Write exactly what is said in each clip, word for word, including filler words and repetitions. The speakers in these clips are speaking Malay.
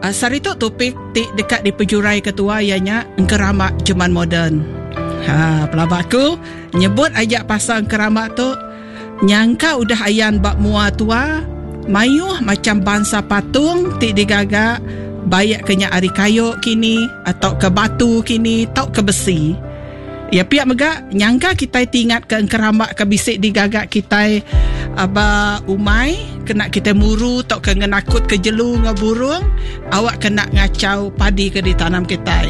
uh, Sarito topik ti dekat di penjurai ketua ianya engkeramak zaman moden. Ha, pelabak aku nyebut ajak pasal engkeramak tu nyangka udah ayan bak mua tua, mayuh macam bangsa patung ti digagak bayak kenya ari kayu kini atau ke batu kini tau ke besi. Ya pihak megak nyangka kita tingat ke engkeramak ke bisik digagak kita aba umai kena kita muru tok ke ngenakut ke jelu ngaburung awak kena ngacau padi ke ditanam kita.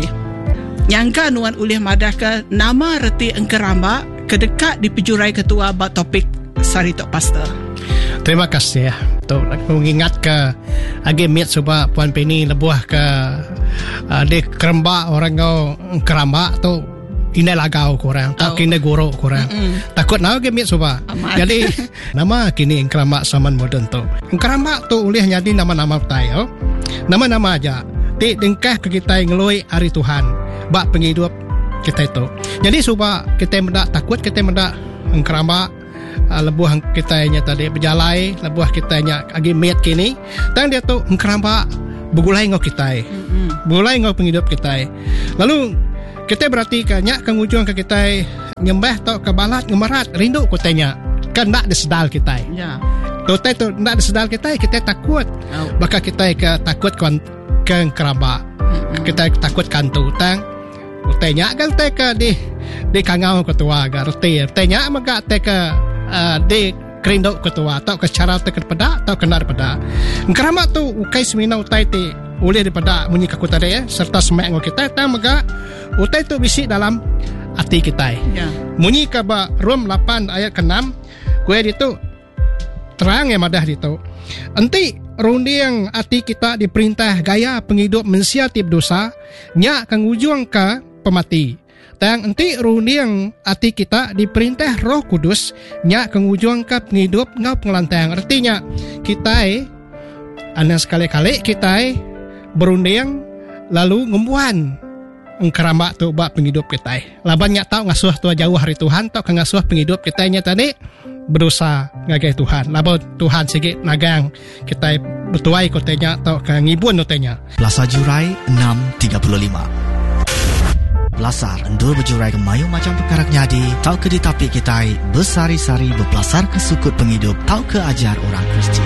Nyangka nuan ulih madah ke nama reti engkeramak kedekat di penjurai ketua bak topik Sarito Pastor. Terima kasih ya. Untuk mengingat ke agi miat cuba Puan Penny lebuah ke uh, di kerembak orang kau engkeramak tu kini lagau korang, tak oh. kini guru korang. Mm-mm. Takut nak ke miat cuba. Jadi nama kini engkeramak zaman moden tu. Engkeramak tu ulih jadi nama-nama tayo. Nama-nama aja. Ti dengkah ke kita ngeloi hari Tuhan. Bak penghidup kita itu. Jadi cuba kita mendak takut kita mendak engkeramak uh, lebuah kita nya tadi berjalai, lebuah kita nya agi miat kini. Dan dia tu engkeramak begulai ngau kita. Mm-mm. Begulai ngau penghidup kita. Lalu kita berarti kanyak kang ujung ke kita nyembah tau ke balat ngemarat rindu kutanya kan nak disedal kita. Ya. Kita tu nak disedal kita kita takut. Oh. Baka kita ke takut kan ke keraba. Mm-hmm. Kita takut kan tu tang. Kutanya kan te ke di di kangau ketua garti. Tanya maga te ke uh, di kerindu ketua tau ke cara te ke pada tau kenar pada. Kerama tu ukai semina utai te ulih daripada munyi kakutare ya, serta semak ngau kita tang maga utai tu bisi dalam hati kita. Ya. Munyi ka ba Rom lapan ayat ke enam kue itu terang ya madah itu. Enti rundiang hati kita diperintah gaya penghidup mensiatip dosa nya kang ujung ka pemati. Tang enti rundiang hati kita diperintah Roh Kudus nya kang ujung ka penghidup ngau pengelantang. Artinya kita anak sekali-kali kita berunding lalu ngembuan engkeramak tu bak penghidup kita. Labannya tau ngasuh tua jauh hari Tuhan tau ke ngasuh penghidup kita nya tadi berusaha ngagai Tuhan. Laban Tuhan sikit nagang kita bertuai kotanya tau ke ngibun kotanya. Belasar Jurai enam tiga puluh lima. Belasar endur berjurai ke mayu macam perkara nyadi tau ke ditapi kita bersari-sari berpelasar ke sukut penghidup tau ke ajar orang Kristian.